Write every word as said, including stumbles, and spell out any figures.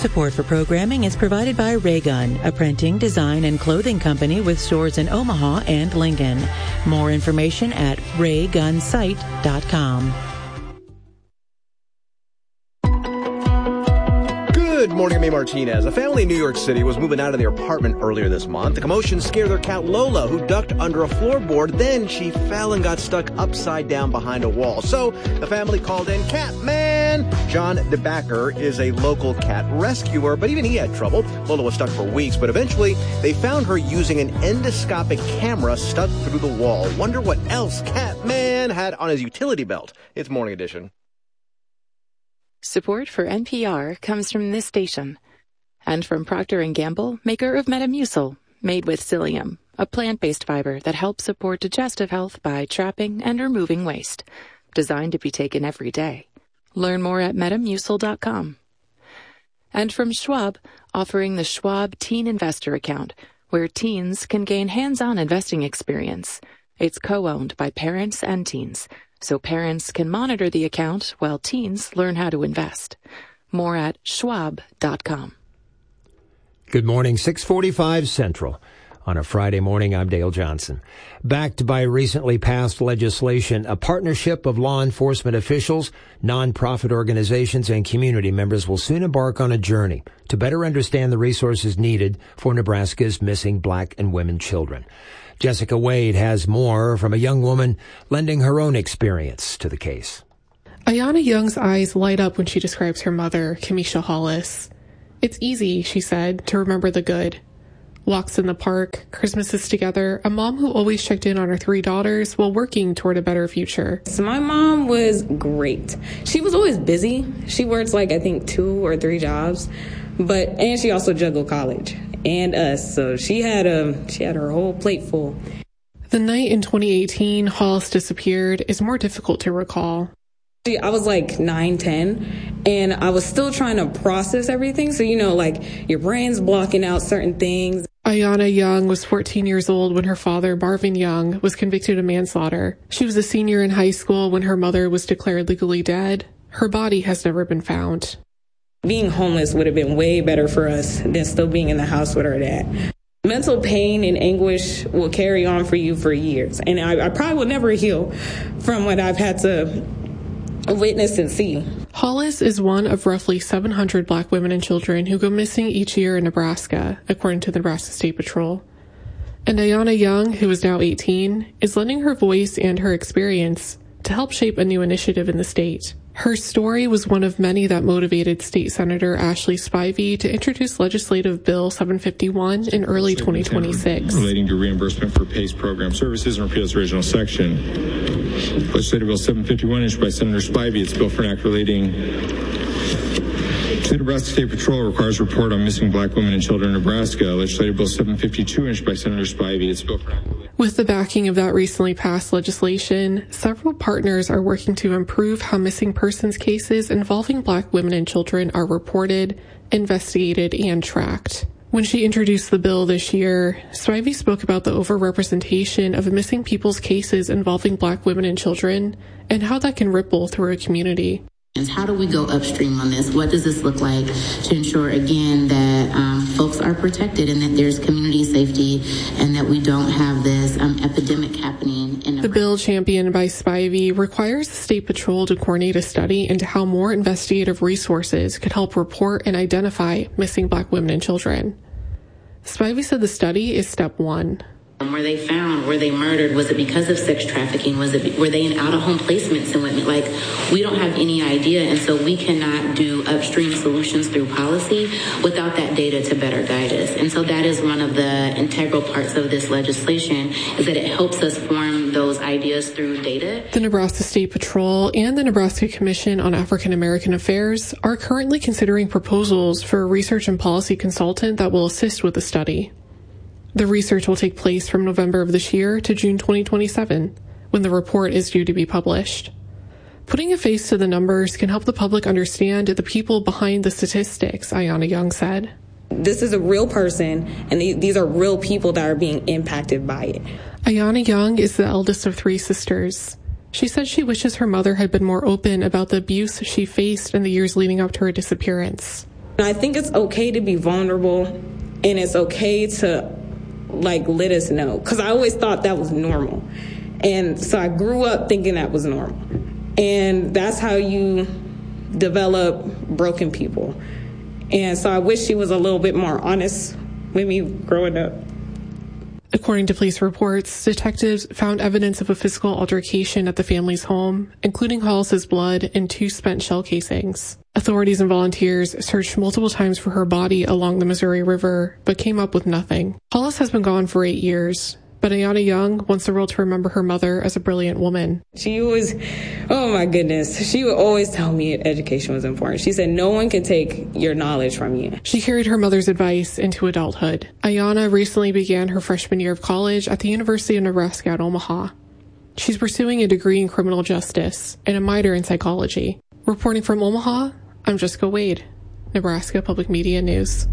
Support for programming is provided by Raygun, a printing, design, and clothing company with stores in Omaha and Lincoln. More information at ray gun site dot com. Good morning, I'm May Martinez. A family in New York City was moving out of their apartment earlier this month. The commotion scared their cat Lola, who ducked under a floorboard. Then she fell and got stuck upside down behind a wall. So the family called in Catman. John DeBacker is a local cat rescuer, but even he had trouble. Lola was stuck for weeks, but eventually they found her using an endoscopic camera stuck through the wall. Wonder what else Catman had on his utility belt. It's Morning Edition. Support for N P R comes from this station and from Procter and Gamble, maker of Metamucil, made with psyllium, a plant-based fiber that helps support digestive health by trapping and removing waste. Designed to be taken every day. Learn more at metamucil dot com. And from Schwab, offering the Schwab Teen Investor Account, where teens can gain hands-on investing experience. It's co-owned by parents and teens, so parents can monitor the account while teens learn how to invest. More at schwab dot com. Good morning, six forty-five Central. On a Friday morning, I'm Dale Johnson. Backed by recently passed legislation, a partnership of law enforcement officials, nonprofit organizations, and community members will soon embark on a journey to better understand the resources needed for Nebraska's missing black and women children. Jessica Wade has more from a young woman lending her own experience to the case. Ayana Young's eyes light up when she describes her mother, Kamisha Hollis. It's easy, she said, to remember the good. Walks in the park, Christmases together, a mom who always checked in on her three daughters while working toward a better future. So my mom was great. She was always busy. She worked like, I think, two or three jobs. But, and she also juggled college and us. So she had a, she had her whole plate full. The night in twenty eighteen Hollis disappeared is more difficult to recall. I was like nine, ten, and I was still trying to process everything. So, you know, like your brain's blocking out certain things. Ayana Young was fourteen years old when her father, Marvin Young, was convicted of manslaughter. She was a senior in high school when her mother was declared legally dead. Her body has never been found. Being homeless would have been way better for us than still being in the house with her dad. Mental pain and anguish will carry on for you for years. And I, I probably will never heal from what I've had to witness and see. Hollis is one of roughly seven hundred black women and children who go missing each year in Nebraska, according to the Nebraska State Patrol. And Ayana Young, who is now eighteen, is lending her voice and her experience to help shape a new initiative in the state. Her story was one of many that motivated State Senator Ashley Spivey to introduce Legislative Bill seven fifty-one in early twenty twenty-six. Relating to reimbursement for PACE program services and repeal its original section. Legislative Bill seven fifty-one, introduced by Senator Spivey. It's a bill for an act relating to the Nebraska State Patrol, requires a report on missing black women and children in Nebraska. Legislative Bill seven fifty-two, introduced by Senator Spivey. It's a bill for an act relating. With the backing of that recently passed legislation, several partners are working to improve how missing persons cases involving black women and children are reported, investigated, and tracked. When she introduced the bill this year, Spivey spoke about the overrepresentation of missing people's cases involving black women and children and how that can ripple through a community. How do we go upstream on this? What does this look like to ensure, again, that um, folks are protected and that there's community safety and that we don't have this um, epidemic happening? In the bill championed by Spivey requires the State Patrol to coordinate a study into how more investigative resources could help report and identify missing black women and children. Spivey said the study is step one. Were they found? Were they murdered? Was it because of sex trafficking? Was it? Were they in out-of-home placements and whatnot? Like, we don't have any idea, and so we cannot do upstream solutions through policy without that data to better guide us. And so that is one of the integral parts of this legislation, is that it helps us form those ideas through data. The Nebraska State Patrol and the Nebraska Commission on African American Affairs are currently considering proposals for a research and policy consultant that will assist with the study. The research will take place from November of this year to June twenty twenty-seven, when the report is due to be published. Putting a face to the numbers can help the public understand the people behind the statistics, Ayana Young said. This is a real person, and these are real people that are being impacted by it. Ayana Young is the eldest of three sisters. She said she wishes her mother had been more open about the abuse she faced in the years leading up to her disappearance. I think it's okay to be vulnerable, and it's okay to, like, let us know. Because I always thought that was normal. And so I grew up thinking that was normal. And that's how you develop broken people. And so I wish she was a little bit more honest with me growing up. According to police reports, detectives found evidence of a physical altercation at the family's home, including Hollis's blood and two spent shell casings. Authorities and volunteers searched multiple times for her body along the Missouri River, but came up with nothing. Hollis has been gone for eight years, but Ayanna Young wants the world to remember her mother as a brilliant woman. She was, oh my goodness, she would always tell me education was important. She said, no one can take your knowledge from you. She carried her mother's advice into adulthood. Ayanna recently began her freshman year of college at the University of Nebraska at Omaha. She's pursuing a degree in criminal justice and a minor in psychology. Reporting from Omaha, I'm Jessica Wade, Nebraska Public Media News.